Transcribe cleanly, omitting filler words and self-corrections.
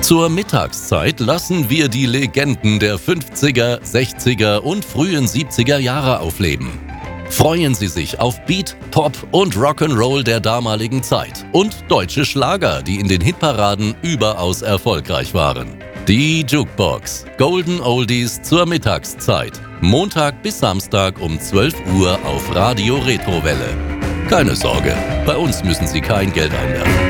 Zur Mittagszeit lassen wir die Legenden der 50er, 60er und frühen 70er Jahre aufleben. Freuen Sie sich auf Beat, Pop und Rock'n'Roll der damaligen Zeit und deutsche Schlager, die in den Hitparaden überaus erfolgreich waren. Die Jukebox. Golden Oldies zur Mittagszeit. Montag bis Samstag um 12 Uhr auf Radio Retrowelle. Keine Sorge, bei uns müssen Sie kein Geld einwerfen.